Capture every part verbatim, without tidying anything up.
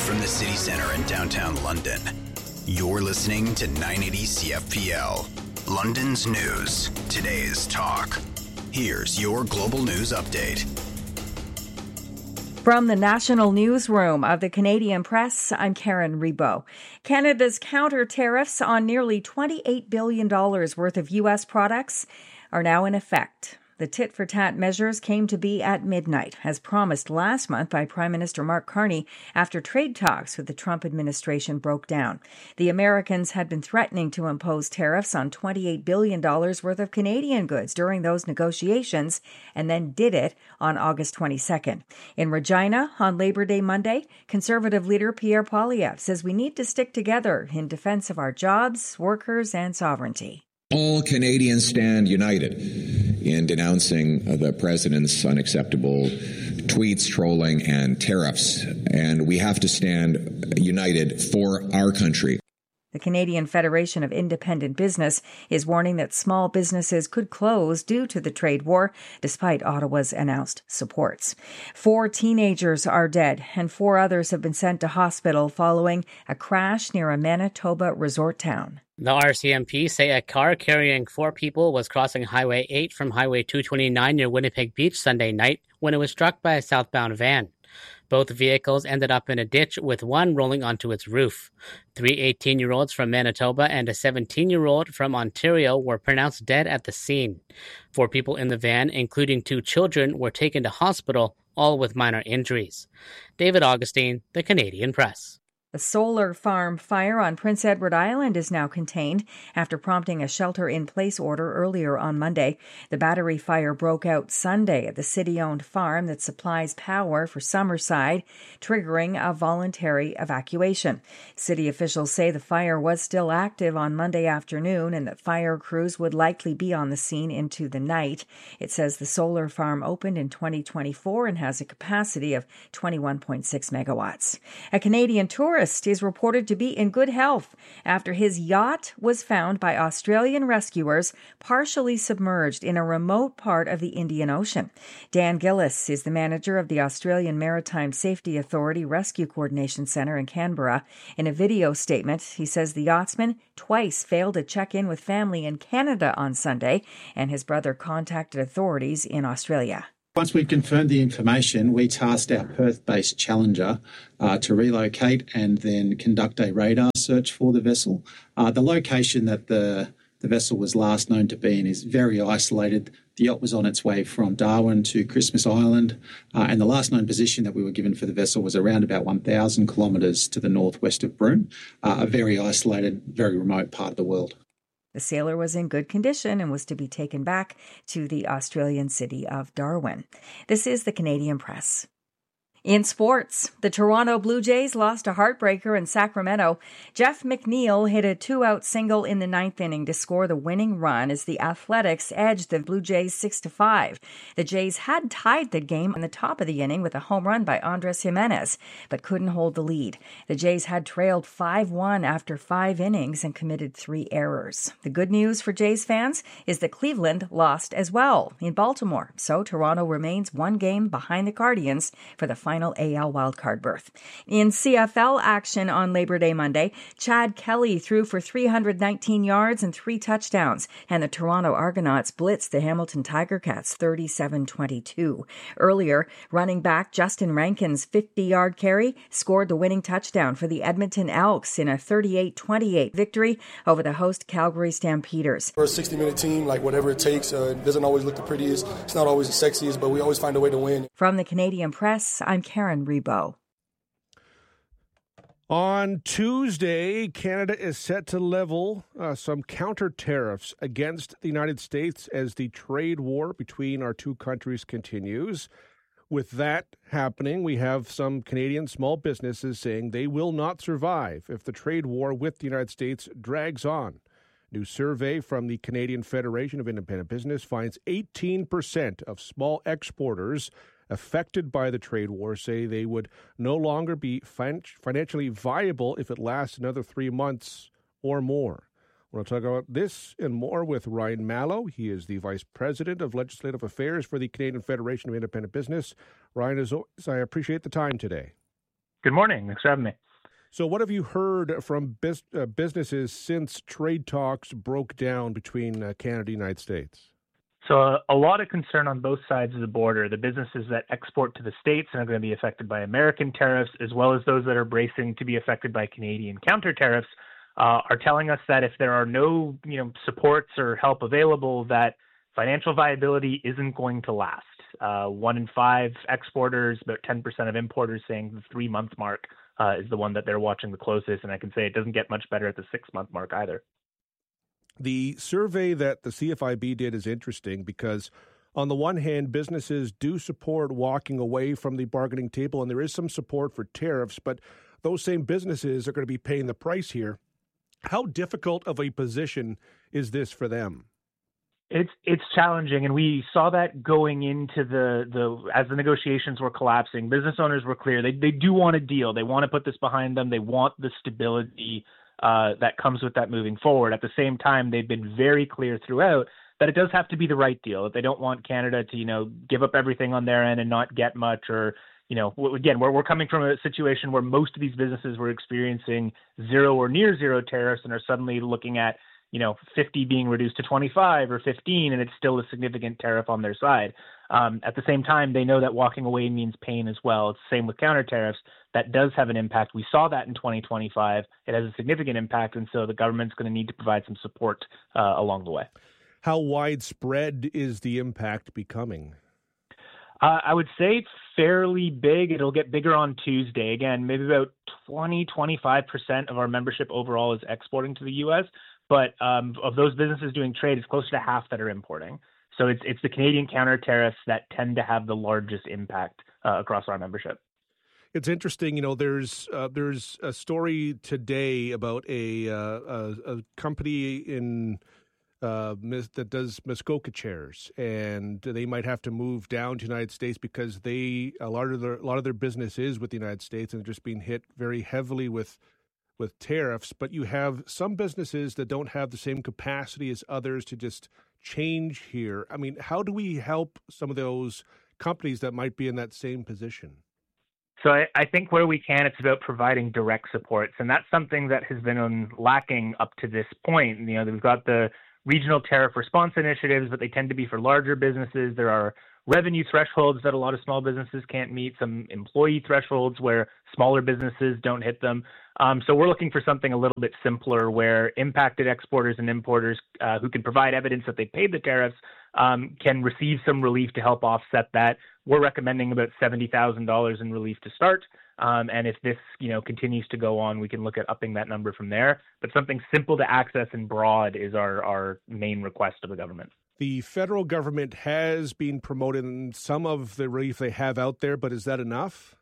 from the city center in downtown London. You're listening to nine eighty C F P L, London's news, today's talk. Here's your global news update. From the national newsroom of the Canadian Press, I'm Karen Rebo. Canada's counter tariffs on nearly twenty-eight billion dollars worth of U S products are now in effect. The tit-for-tat measures came to be at midnight, as promised last month by Prime Minister Mark Carney after trade talks with the Trump administration broke down. The Americans had been threatening to impose tariffs on twenty-eight billion dollars worth of Canadian goods during those negotiations, and then did it on August twenty-second. In Regina, on Labor Day Monday, Conservative leader Pierre Poilievre says we need to stick together in defense of our jobs, workers, and sovereignty. All Canadians stand united in denouncing the president's unacceptable tweets, trolling, and tariffs. And we have to stand united for our country. The Canadian Federation of Independent Business is warning that small businesses could close due to the trade war, despite Ottawa's announced supports. Four teenagers are dead, and four others have been sent to hospital following a crash near a Manitoba resort town. The R C M P say a car carrying four people was crossing Highway eight from Highway two twenty-nine near Winnipeg Beach Sunday night when it was struck by a southbound van. Both vehicles ended up in a ditch, with one rolling onto its roof. Three eighteen-year-olds from Manitoba and a seventeen-year-old from Ontario were pronounced dead at the scene. Four people in the van, including two children, were taken to hospital, all with minor injuries. David Augustine, The Canadian Press. The solar farm fire on Prince Edward Island is now contained after prompting a shelter-in-place order earlier on Monday. The battery fire broke out Sunday at the city-owned farm that supplies power for Summerside, triggering a voluntary evacuation. City officials say the fire was still active on Monday afternoon and that fire crews would likely be on the scene into the night. It says the solar farm opened in twenty twenty-four and has a capacity of twenty-one point six megawatts. A Canadian tourist is reported to be in good health after his yacht was found by Australian rescuers partially submerged in a remote part of the Indian Ocean. Dan Gillis is the manager of the Australian Maritime Safety Authority Rescue Coordination Centre in Canberra. In a video statement, he says the yachtsman twice failed to check in with family in Canada on Sunday, and his brother contacted authorities in Australia. Once we confirmed the information, we tasked our Perth-based Challenger uh, to relocate and then conduct a radar search for the vessel. Uh, the location that the, the vessel was last known to be in is very isolated. The yacht was on its way from Darwin to Christmas Island, uh, and the last known position that we were given for the vessel was around about one thousand kilometres to the northwest of Broome, uh, a very isolated, very remote part of the world. The sailor was in good condition and was to be taken back to the Australian city of Darwin. This is the Canadian Press. In sports, the Toronto Blue Jays lost a heartbreaker in Sacramento. Jeff McNeil hit a two-out single in the ninth inning to score the winning run as the Athletics edged the Blue Jays six to five. The Jays had tied the game on the top of the inning with a home run by Andres Jimenez, but couldn't hold the lead. The Jays had trailed five one after five innings and committed three errors. The good news for Jays fans is that Cleveland lost as well in Baltimore, so Toronto remains one game behind the Guardians for the final final A L wildcard berth. In C F L action on Labor Day Monday, Chad Kelly threw for three hundred nineteen yards and three touchdowns, and the Toronto Argonauts blitzed the Hamilton Tiger Cats thirty-seven twenty-two. Earlier, running back Justin Rankin's fifty-yard carry scored the winning touchdown for the Edmonton Elks in a thirty-eight twenty-eight victory over the host Calgary Stampeders. We're a sixty-minute team, like whatever it takes. Uh, it doesn't always look the prettiest. It's not always the sexiest, but we always find a way to win. From the Canadian Press, I'm Karen Rebo. On Tuesday, Canada is set to level uh, some counter tariffs against the United States as the trade war between our two countries continues. With that happening, we have some Canadian small businesses saying they will not survive if the trade war with the United States drags on. New survey from the Canadian Federation of Independent Business finds eighteen percent of small exporters affected by the trade war say they would no longer be fin- financially viable if it lasts another three months or more. We're going to talk about this and more with Ryan Mallow. He is the Vice President of Legislative Affairs for the Canadian Federation of Independent Business. Ryan, as always, I appreciate the time today. Good morning. Thanks for having me. So what have you heard from bis- uh, businesses since trade talks broke down between uh, Canada and the United States? So uh, a lot of concern on both sides of the border. The businesses that export to the States and are going to be affected by American tariffs, as well as those that are bracing to be affected by Canadian counter tariffs, uh, are telling us that if there are no, you know, supports or help available, that financial viability isn't going to last. Uh, one in five exporters, about ten percent of importers saying the three-month mark uh, is the one that they're watching the closest, and I can say it doesn't get much better at the six-month mark either. The survey that the C F I B did is interesting because, on the one hand, businesses do support walking away from the bargaining table, and there is some support for tariffs, but those same businesses are going to be paying the price here. How difficult of a position is this for them? It's it's challenging, and we saw that going into the, the as the negotiations were collapsing. Business owners were clear. They they do want a deal. They want to put this behind them. They want the stability uh, that comes with that moving forward. At the same time, they've been very clear throughout that it does have to be the right deal. That they don't want Canada to, you know, give up everything on their end and not get much, or, you know, again, we're, we're coming from a situation where most of these businesses were experiencing zero or near zero tariffs and are suddenly looking at, you know, fifty being reduced to twenty-five or fifteen, and it's still a significant tariff on their side. Um, at the same time, they know that walking away means pain as well. It's the same with counter tariffs. That does have an impact. We saw that in twenty twenty-five. It has a significant impact, and so the government's going to need to provide some support uh, along the way. How widespread is the impact becoming? Uh, I would say it's fairly big. It'll get bigger on Tuesday. Again, maybe about twenty, twenty-five percent of our membership overall is exporting to the U S, but um, of those businesses doing trade, it's closer to half that are importing. So it's it's the Canadian counter tariffs that tend to have the largest impact uh, across our membership. It's interesting, you know. There's uh, there's a story today about a uh, a, a company in uh, that does Muskoka chairs, and they might have to move down to the United States because they a lot of their a lot of their business is with the United States, and they're just being hit very heavily with. with tariffs, but you have some businesses that don't have the same capacity as others to just change here. I mean, how do we help some of those companies that might be in that same position? So I, I think where we can, it's about providing direct supports, and that's something that has been um, lacking up to this point. You know, we've got the regional tariff response initiatives, but they tend to be for larger businesses. There are revenue thresholds that a lot of small businesses can't meet, some employee thresholds where smaller businesses don't hit them. Um, so we're looking for something a little bit simpler where impacted exporters and importers uh, who can provide evidence that they paid the tariffs um, can receive some relief to help offset that. We're recommending about seventy thousand dollars in relief to start. Um, and if this, you know, continues to go on, we can look at upping that number from there. But something simple to access and broad is our, our main request of the government. The federal government has been promoting some of the relief they have out there, but is that enough?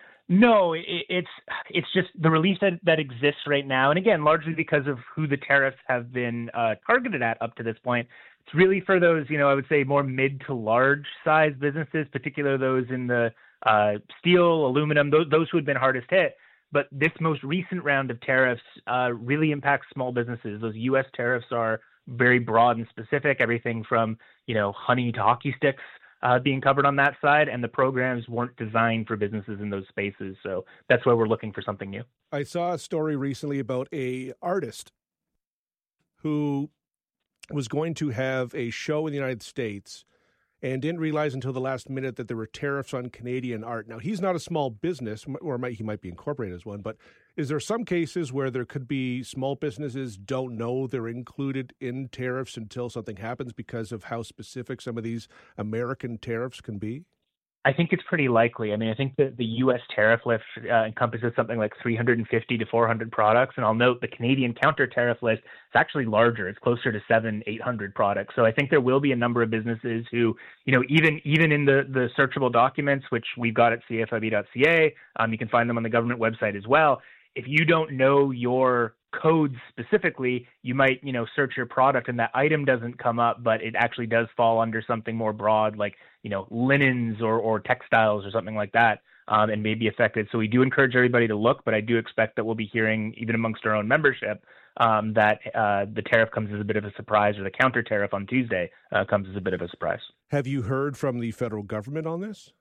No, it, it's it's just the relief that, that exists right now. And again, largely because of who the tariffs have been uh, targeted at up to this point. It's really for those, you know, I would say more mid to large size businesses, particularly those in the uh, steel, aluminum, those, those who had been hardest hit. But this most recent round of tariffs uh, really impacts small businesses. Those U S tariffs are very broad and specific, everything from, you know, honey to hockey sticks uh, being covered on that side, and the programs weren't designed for businesses in those spaces. So that's why we're looking for something new. I saw a story recently about a artist who was going to have a show in the United States and didn't realize until the last minute that there were tariffs on Canadian art. Now, he's not a small business, or might, he might be incorporated as one, but is there some cases where there could be small businesses don't know they're included in tariffs until something happens because of how specific some of these American tariffs can be? I think it's pretty likely. I mean, I think that the U S tariff list uh, encompasses something like three hundred fifty to four hundred products. And I'll note the Canadian counter tariff list is actually larger. It's closer to seven, eight hundred products. So I think there will be a number of businesses who, you know, even even in the, the searchable documents, which we've got at C F I B dot C A, um, you can find them on the government website as well. If you don't know your codes specifically, you might, you know, search your product and that item doesn't come up, but it actually does fall under something more broad, like, you know, linens or, or textiles or something like that, um, and may be affected. So we do encourage everybody to look, but I do expect that we'll be hearing, even amongst our own membership, um, that uh, the tariff comes as a bit of a surprise, or the counter tariff on Tuesday uh, comes as a bit of a surprise. Have you heard from the federal government on this?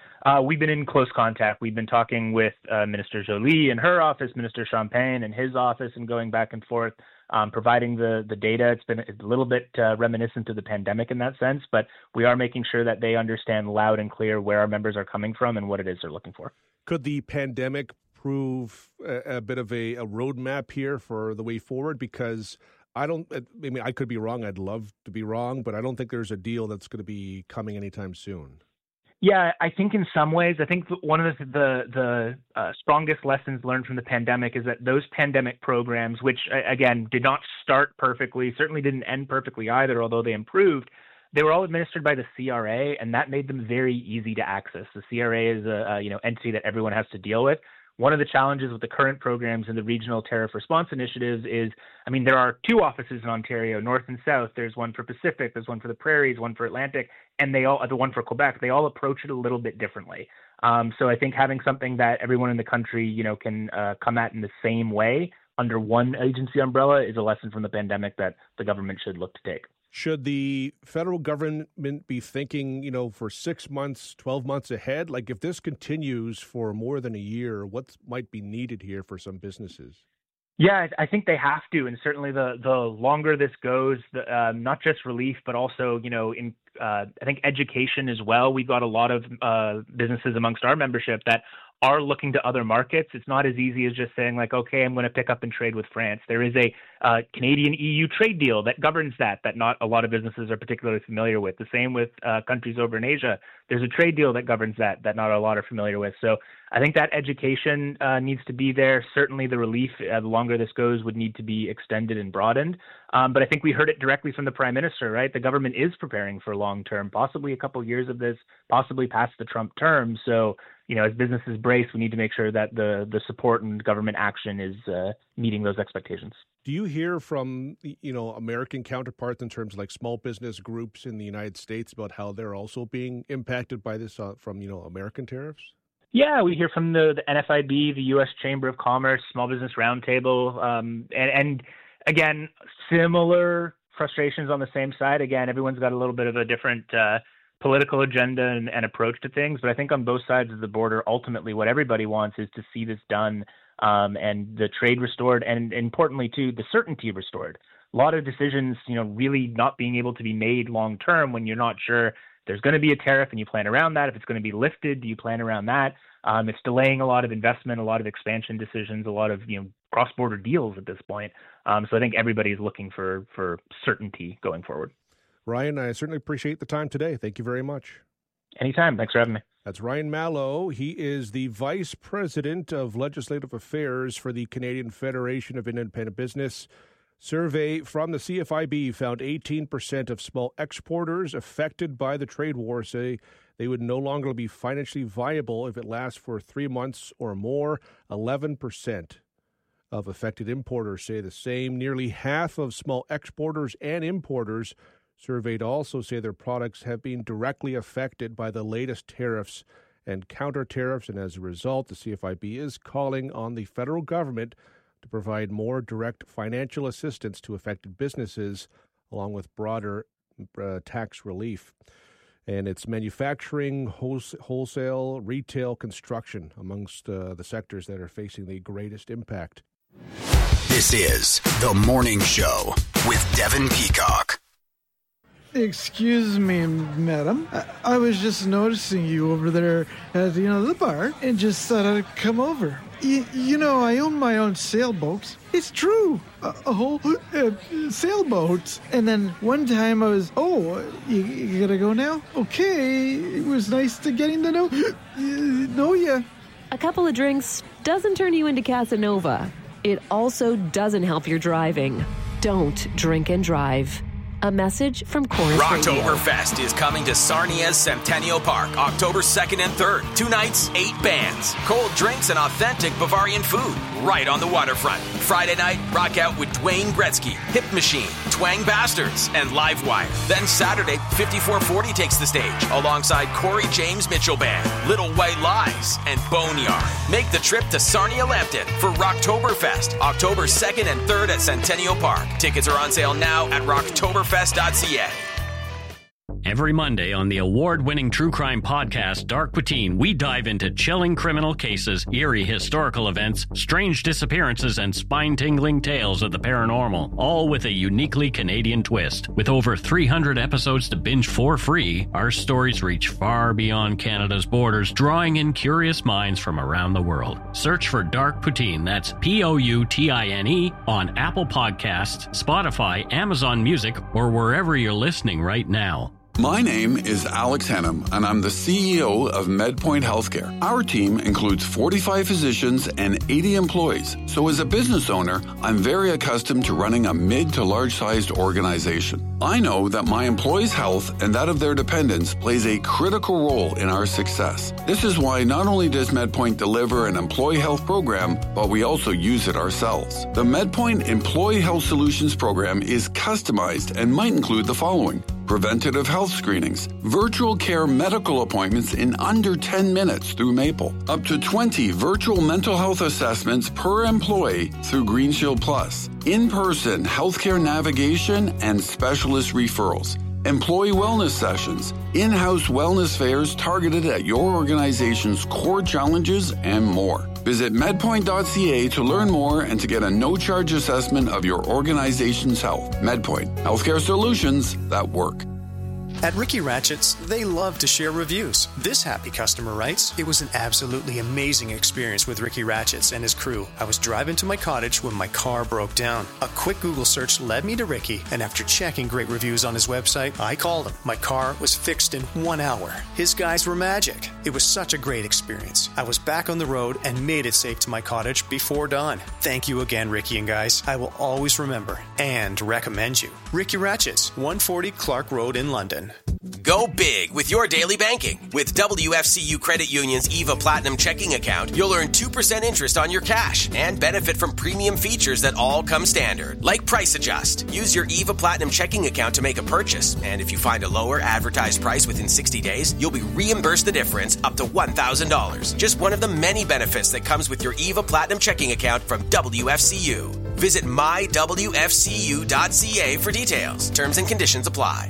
Uh, we've been in close contact. We've been talking with uh, Minister Jolie in her office, Minister Champagne in his office, and going back and forth, um, providing the, the data. It's been a little bit uh, reminiscent of the pandemic in that sense, but we are making sure that they understand loud and clear where our members are coming from and what it is they're looking for. Could the pandemic prove a, a bit of a, a roadmap here for the way forward? Because I don't, I mean, I could be wrong. I'd love to be wrong, but I don't think there's a deal that's going to be coming anytime soon. Yeah, I think in some ways, I think one of the the, the uh, strongest lessons learned from the pandemic is that those pandemic programs, which again did not start perfectly, certainly didn't end perfectly either, although they improved, they were all administered by the C R A, and that made them very easy to access. The C R A is a, a you know entity that everyone has to deal with. One of the challenges with the current programs and the regional tariff response initiatives is, I mean, there are two offices in Ontario, North and South. There's one for Pacific, there's one for the Prairies, one for Atlantic, and they all, the one for Quebec, they all approach it a little bit differently. Um, so I think having something that everyone in the country, you know, can uh, come at in the same way under one agency umbrella is a lesson from the pandemic that the government should look to take. Should the federal government be thinking, you know, for six months, twelve months ahead? Like if this continues for more than a year, what might be needed here for some businesses? Yeah, I think they have to, and certainly the the longer this goes, the, uh, not just relief, but also, you know, in uh, I think education as well. We've got a lot of uh, businesses amongst our membership that are looking to other markets. It's not as easy as just saying like, okay, I'm going to pick up and trade with France. There is a uh, Canadian E U trade deal that governs that, that not a lot of businesses are particularly familiar with. The same with uh, countries over in Asia. There's a trade deal that governs that, that not a lot are familiar with. So I think that education uh, needs to be there. Certainly the relief, uh, the longer this goes, would need to be extended and broadened. Um, but I think we heard it directly from the Prime Minister, right? The government is preparing for long-term, possibly a couple of years of this, possibly past the Trump term. So, you know, as businesses brace, we need to make sure that the the support and government action is uh, meeting those expectations. Do you hear from, you know, American counterparts in terms of like small business groups in the United States about how they're also being impacted by this uh, from, you know, American tariffs? Yeah, we hear from the, the N F I B, the U S Chamber of Commerce, Small Business Roundtable, um, and, and again, similar frustrations on the same side. Again, everyone's got a little bit of a different uh, political agenda and, and approach to things, but I think on both sides of the border, ultimately what everybody wants is to see this done um, and the trade restored, and importantly too, the certainty restored. A lot of decisions, you know, really not being able to be made long term when you're not sure there's going to be a tariff and you plan around that. If it's going to be lifted, do you plan around that? Um, it's delaying a lot of investment, a lot of expansion decisions, a lot of, you know, cross-border deals at this point. Um, so I think everybody's looking for for certainty going forward. Ryan, I certainly appreciate the time today. Thank you very much. Anytime. Thanks for having me. That's Ryan Mallow. He is the Vice President of Legislative Affairs for the Canadian Federation of Independent Business. Survey from the C F I B found eighteen percent of small exporters affected by the trade war say they would no longer be financially viable if it lasts for three months or more. eleven percent of affected importers say the same. Nearly half of small exporters and importers surveyed also say their products have been directly affected by the latest tariffs and counter tariffs, and as a result, the C F I B is calling on the federal government to provide more direct financial assistance to affected businesses, along with broader uh, tax relief. And it's manufacturing, wholesale, retail, construction amongst uh, the sectors that are facing the greatest impact. This is The Morning Show with Devin Peacock. Excuse me, madam. I, I was just noticing you over there at, you know, the bar and just thought I'd come over. Y- you know, I own my own sailboat. It's true. A, a whole uh, sailboat. And then one time I was, oh, you, you gotta go now? Okay. It was nice to getting to know, uh, know ya. A couple of drinks doesn't turn you into Casanova. It also doesn't help your driving. Don't drink and drive. A message from Chorus Radio. Rocktoberfest is coming to Sarnia's Centennial Park, October second and third. Two nights, eight bands, cold drinks, and authentic Bavarian food right on the waterfront. Friday night, rock out with Dwayne Gretzky, Hip Machine, Twang Bastards, and Livewire. Then Saturday, fifty-four forty takes the stage alongside Corey James Mitchell Band, Little White Lies, and Boneyard. Make the trip to Sarnia Lambton for Rocktoberfest, October second and third at Centennial Park. Tickets are on sale now at rocktoberfest dot c a. Every Monday on the award-winning true crime podcast Dark Poutine, we dive into chilling criminal cases, eerie historical events, strange disappearances, and spine-tingling tales of the paranormal, all with a uniquely Canadian twist. With over three hundred episodes to binge for free, our stories reach far beyond Canada's borders, drawing in curious minds from around the world. Search for Dark Poutine, that's P O U T I N E, on Apple Podcasts, Spotify, Amazon Music, or wherever you're listening right now. My name is Alex Hennum, and I'm the C E O of MedPoint Healthcare. Our team includes forty-five physicians and eighty employees. So as a business owner, I'm very accustomed to running a mid to large-sized organization. I know that my employees' health and that of their dependents plays a critical role in our success. This is why not only does MedPoint deliver an employee health program, but we also use it ourselves. The MedPoint Employee Health Solutions program is customized and might include the following: preventative health screenings, virtual care medical appointments in under ten minutes through Maple, up to twenty virtual mental health assessments per employee through Green Shield Plus, in-person healthcare navigation and specialist referrals, employee wellness sessions, in-house wellness fairs targeted at your organization's core challenges, and more. Visit medpoint dot c a to learn more and to get a no-charge assessment of your organization's health. MedPoint, healthcare solutions that work. At Ricky Ratchett's, they love to share reviews. This happy customer writes, "It was an absolutely amazing experience with Ricky Ratchett's and his crew. I was driving to my cottage when my car broke down. A quick Google search led me to Ricky, and after checking great reviews on his website, I called him. My car was fixed in one hour. His guys were magic. It was such a great experience. I was back on the road and made it safe to my cottage before dawn. Thank you again, Ricky and guys. I will always remember and recommend you. Ricky Ratchett's, one forty Clark Road in London." Go big with your daily banking. With W F C U Credit Union's EVA Platinum checking account, you'll earn two percent interest on your cash and benefit from premium features that all come standard, like Price Adjust. Use your EVA Platinum checking account to make a purchase, and if you find a lower advertised price within sixty days, you'll be reimbursed the difference up to one thousand dollars. Just one of the many benefits that comes with your EVA Platinum checking account from W F C U. Visit my w f c u dot c a for details. Terms and conditions apply.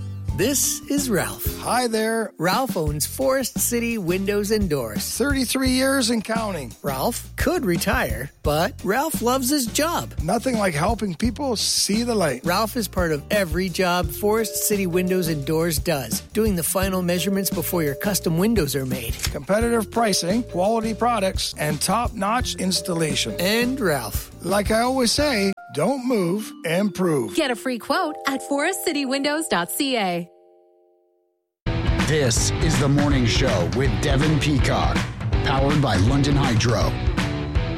This is Ralph. Hi there. Ralph owns Forest City Windows and Doors. thirty-three years and counting. Ralph could retire, but Ralph loves his job. Nothing like helping people see the light. Ralph is part of every job Forest City Windows and Doors does, doing the final measurements before your custom windows are made. Competitive pricing, quality products, and top-notch installation. And Ralph. Like I always say, don't move, improve. Get a free quote at forest city windows dot c a. This is The Morning Show with Devin Peacock, powered by London Hydro.